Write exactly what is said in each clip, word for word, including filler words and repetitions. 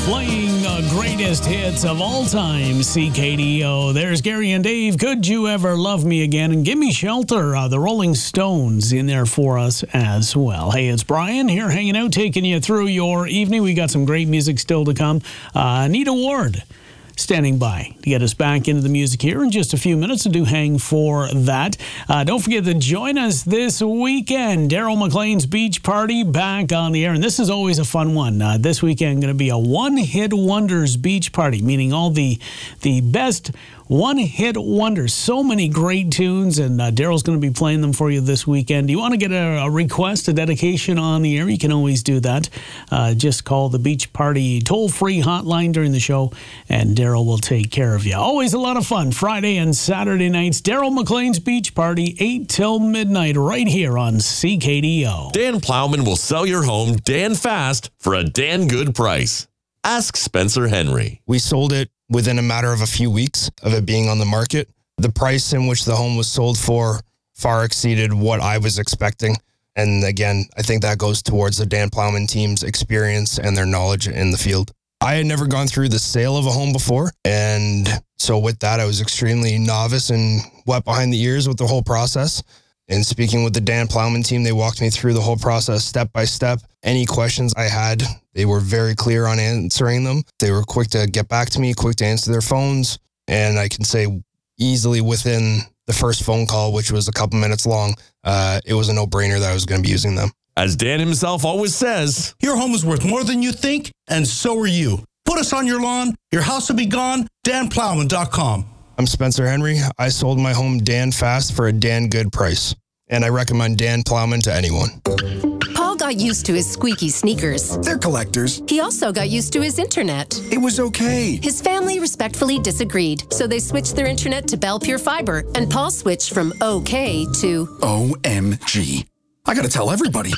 playing uh, greatest hits of all time, C K D O. There's Gary and Dave. Could You Ever Love Me Again? And Gimme Shelter, uh, the Rolling Stones in there for us as well. Hey, it's Brian here hanging out, taking you through your evening. We got some great music still to come. Uh, Anita Ward standing by to get us back into the music here in just a few minutes. So do hang for that. Uh, don't forget to join us this weekend. Daryl McLean's Beach Party back on the air. And this is always a fun one. Uh, this weekend going to be a one-hit wonders beach party, meaning all the, the best one-hit wonders. So many great tunes, and uh, Daryl's going to be playing them for you this weekend. Do you want to get a, a request, a dedication on the air? You can always do that. Uh, just call the Beach Party toll-free hotline during the show, and Daryl will take care of you. Always a lot of fun. Friday and Saturday nights, Daryl McLean's Beach Party, eight till midnight, right here on C K D O. Dan Plowman will sell your home Dan fast for a Dan good price. Ask Spencer Henry. We sold it within a matter of a few weeks of it being on the market. The price in which the home was sold for far exceeded what I was expecting. And again, I think that goes towards the Dan Plowman team's experience and their knowledge in the field. I had never gone through the sale of a home before. And so with that, I was extremely novice and wet behind the ears with the whole process. And speaking with the Dan Plowman team, they walked me through the whole process step by step. Any questions I had, they were very clear on answering them. They were quick to get back to me, quick to answer their phones. And I can say easily within the first phone call, which was a couple minutes long, uh, it was a no-brainer that I was going to be using them. As Dan himself always says, your home is worth more than you think, and so are you. Put us on your lawn, your house will be gone, dan plowman dot com. I'm Spencer Henry. I sold my home Dan fast for a Dan good price. And I recommend Dan Plowman to anyone. Paul got used to his squeaky sneakers. They're collectors. He also got used to his internet. It was okay. His family respectfully disagreed, so they switched their internet to Bell Pure Fiber, and Paul switched from okay to O M G. I gotta tell everybody.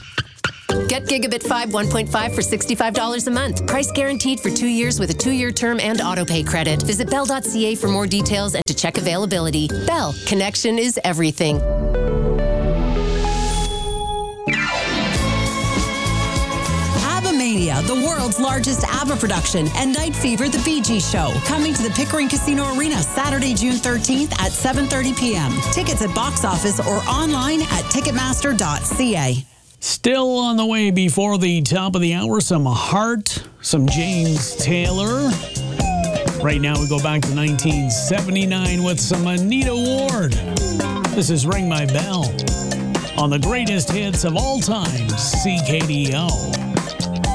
Get Gigabit five one point five for sixty-five dollars a month. Price guaranteed for two years with a two-year term and auto-pay credit. Visit bell dot c a for more details and to check availability. Bell, connection is everything. ABBA-Mania, the world's largest ABBA production, and Night Fever, the Bee Gees show, coming to the Pickering Casino Arena Saturday, June thirteenth at seven thirty p.m. Tickets at box office or online at ticketmaster dot c a. Still on the way before the top of the hour, some Heart, some James Taylor. Right now we go back to nineteen seventy-nine with some Anita Ward. This is Ring My Bell on the greatest hits of all time, C K D O.